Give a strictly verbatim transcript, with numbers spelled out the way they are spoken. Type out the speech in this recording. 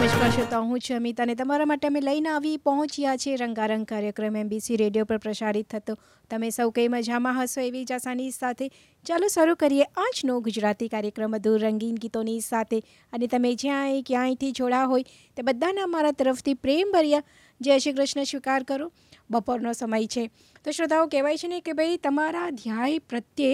નમસ્કાર શ્રોતા, હું છું અમિત અને તમારા માટે અમે લઈને આવી પહોંચ્યા છીએ રંગારંગ કાર્યક્રમ એમબીસી રેડિયો પર પ્રસારિત થતો. તમે સૌ કંઈ મજામાં હશો એવી જ આસાની સાથે ચાલો શરૂ કરીએ આજનો ગુજરાતી કાર્યક્રમ વધુ રંગીન ગીતોની સાથે. અને તમે જ્યાં ક્યાંયથી જોડા હોય તે બધાના મારા તરફથી પ્રેમ ભર્યા જય શ્રી કૃષ્ણ સ્વીકાર કરો. બપોરનો સમય છે તો શ્રોતાઓ, કહેવાય છે ને કે ભાઈ તમારા ધ્યેય પ્રત્યે